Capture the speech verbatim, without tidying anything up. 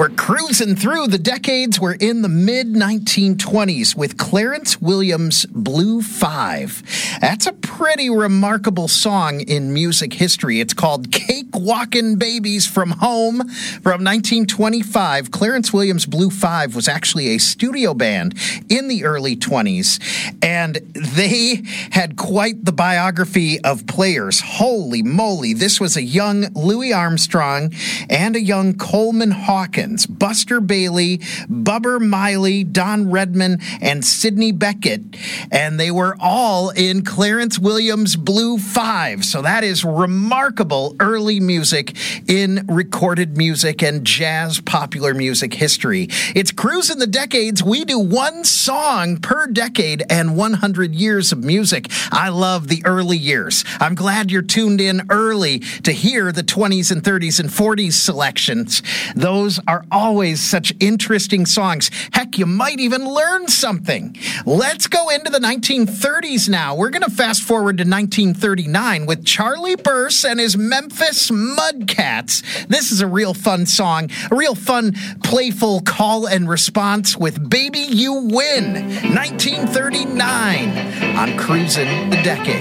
We're cruising through the decades. We're in the mid nineteen twenties with Clarence Williams' Blue Five. That's a pretty remarkable song in music history. It's called Cakewalkin' Babies from Home from nineteen twenty-five. Clarence Williams' Blue Five was actually a studio band in the early twenties, and they had quite the biography of players. Holy moly, this was a young Louis Armstrong and a young Coleman Hawkins, Buster Bailey, Bubber Miley, Don Redman, and Sidney Beckett, and they were all in Clarence Williams' Blue Five. So that is remarkable early music in recorded music and jazz popular music history. It's Cruising the Decades. We do one song per decade and one hundred years of music. I love the early years. I'm glad you're tuned in early to hear the twenties and thirties and forties selections. Those are always such interesting songs. Heck, you might even learn something. Let's go into the nineteen thirties now. We're going to fast forward to nineteen thirty-nine with Charlie Burse and his Memphis Mudcats. This is a real fun song, a real fun, playful call and response with Baby You Win, nineteen thirty-nine on Cruising the Decade.